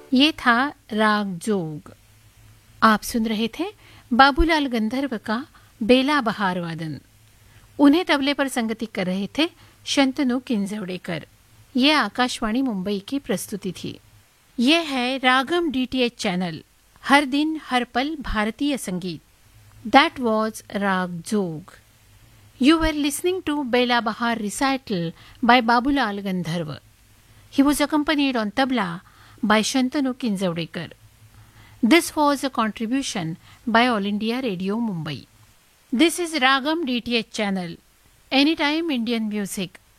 ये था राग जोग। आप सुन रहे थे बाबूलाल गंधर्व का बेला बहार वादन। उन्हें तबले पर संगति कर रहे थे शंतनु किंजवड़ेकर। ये आकाशवाणी मुंबई की प्रस्तुति थी। ये है रागम डीटीएच चैनल, हर दिन हर पल भारतीय संगीत। दैट वॉज राग जोग। You were listening to Bela Bahar recital by Babulal Gandharva. He was accompanied on tabla by Shantanu Kinzavdekar. This was a contribution by All India Radio Mumbai. This is Ragam DTH channel. Anytime Indian music.